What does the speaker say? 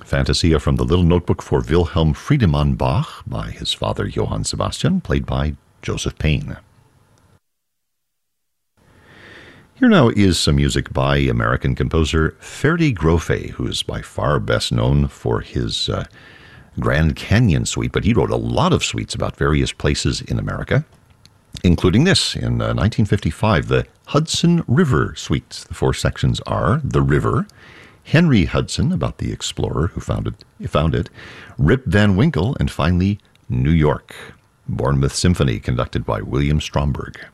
Fantasia from the Little Notebook for Wilhelm Friedemann Bach by his father Johann Sebastian, played by Joseph Payne. Here now is some music by American composer Ferdi Grofé, who is by far best known for his Grand Canyon Suite, but he wrote a lot of suites about various places in America, including this in 1955, the Hudson River Suite. The 4 sections are The River, Henry Hudson, about the explorer who found it, Rip Van Winkle, and finally New York. Bournemouth Symphony, conducted by William Stromberg.